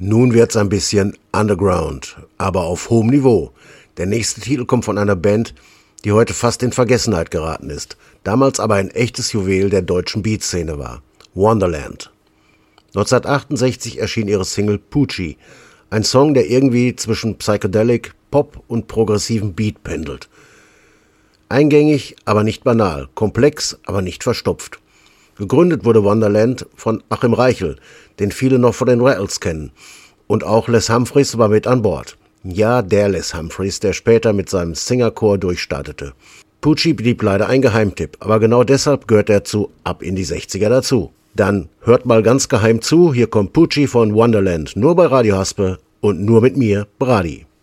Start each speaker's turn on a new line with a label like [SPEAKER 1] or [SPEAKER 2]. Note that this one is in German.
[SPEAKER 1] Nun wird's ein bisschen underground, aber auf hohem Niveau. Der nächste Titel kommt von einer Band, die heute fast in Vergessenheit geraten ist, damals aber ein echtes Juwel der deutschen Beatszene war. Wonderland. 1968 erschien ihre Single Poochie, ein Song, der irgendwie zwischen Psychedelic, Pop und progressivem Beat pendelt. Eingängig, aber nicht banal, komplex, aber nicht verstopft. Gegründet wurde Wonderland von Achim Reichel, den viele noch von den Rattles kennen. Und auch Les Humphreys war mit an Bord. Ja, der Les Humphreys, der später mit seinem Singerchor durchstartete. Poochie blieb leider ein Geheimtipp, aber genau deshalb gehört er zu Ab in die 60er dazu. Dann hört mal ganz geheim zu, hier kommt Poochie von Wonderland, nur bei Radio Haspe und nur mit mir, Brady.